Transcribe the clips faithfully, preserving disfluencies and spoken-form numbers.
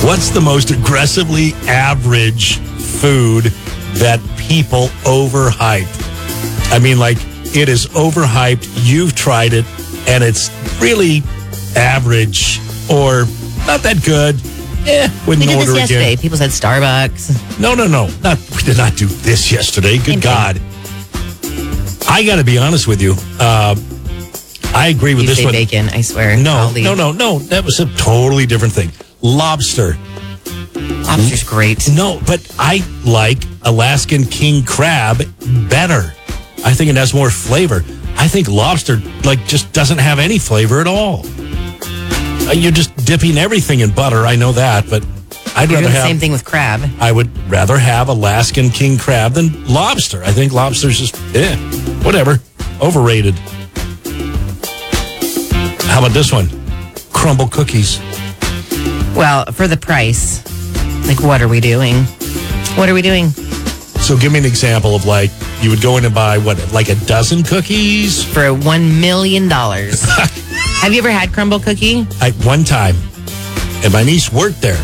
What's the most aggressively average food that people overhype? I mean, like, it is overhyped. You've tried it, and it's really average or not that good. Eh, wouldn't We did order this yesterday. again. People said Starbucks. No, no, no. Not, we did not do this yesterday. Good Same thing. God. I got to be honest with you. Uh, I agree with You this say one. bacon, I swear. No, I'll leave. no, no, no. That was a totally different thing. Lobster. Lobster's great. No, but I like Alaskan king crab better. I think it has more flavor. I think lobster, like, just doesn't have any flavor at all. Uh, You're just dipping everything in butter. I know that, but I'd You're rather doing the have. same thing with crab. I would rather have Alaskan king crab than lobster. I think lobster's just, eh, whatever. Overrated. How about this one? Crumble cookies. Well, for the price, like, what are we doing? What are we doing? So give me an example of, like, you would go in and buy, what, like a dozen cookies? For one million dollars. Have you ever had crumble cookie? I, one time, and my niece worked there.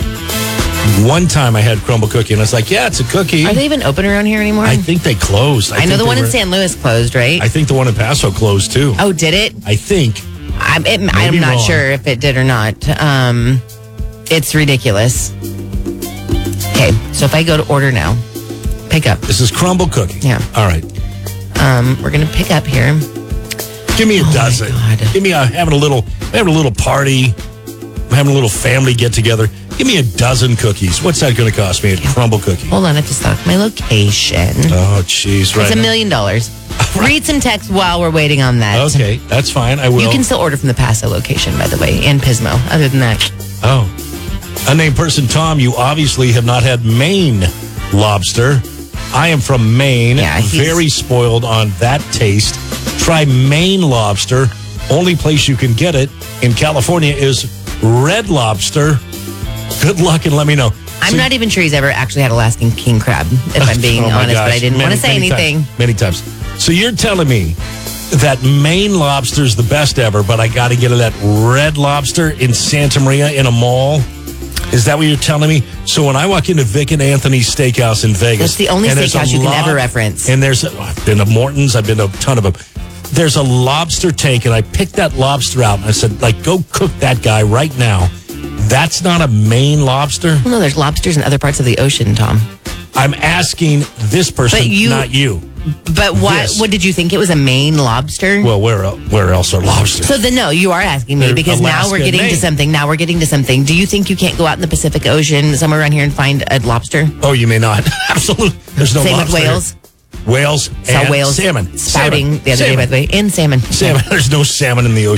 One time I had crumble cookie, and I was like, yeah, it's a cookie. Are they even open around here anymore? I think they closed. I know think the they one in were- Saint Louis closed, right? I think the one in Paso closed, too. oh, did it? I think. I'm, it, I'm not wrong. sure if it did or not. Um, it's ridiculous. Okay, so if I go to order now, pick up. This is crumble cookie. Yeah. All right. Um, we're gonna pick up here. Give me a Oh, my dozen. God. Give me a having a little having a little party. I'm having a little family get together. Give me a dozen cookies. What's that going to cost me? A crumble cookie. Hold on, I have to stock my location. Oh, jeez, right. It's a million dollars. Read some text while we're waiting on that. Okay, that's fine. I will. You can still order from the Paso location, by the way, and Pismo. Other than that, Oh. Unnamed person, Tom, you obviously have not had Maine lobster. I am from Maine. Yeah, he's- very spoiled on that taste. Try Maine lobster. Only place you can get it in California is Red Lobster. Good luck and let me know. I'm So- not even sure he's ever actually had Alaskan king crab, if I'm being Oh, my honest, but gosh. I didn't Many- want to say many anything. times. Many times. So you're telling me that Maine lobster's the best ever, but I got to get that Red Lobster in Santa Maria in a mall? Is that what you're telling me? So when I walk into Vic and Anthony's Steakhouse in Vegas, That's the only and there's steakhouse a you can lob- ever reference. And there's, a, I've been to Morton's, I've been to a ton of them. There's a lobster tank, and I picked that lobster out, and I said, like, go cook that guy right now. That's not a Maine lobster. Well, no, there's lobsters in other parts of the ocean, Tom. I'm asking this person, But you- not you. But what? This. What did you think it was a Maine lobster? Well, where el- where else are lobsters? So then, no, you are asking me They're because now Alaska we're getting Maine. to something. Now we're getting to something. Do you think you can't go out in the Pacific Ocean somewhere around here and find a lobster? Oh, you may not. Absolutely. There's no Same with lobster here. whales. Whales Saw and whales salmon. spouting Salmon. the other salmon. day, by the way, and salmon. Salmon. There's no salmon in the ocean.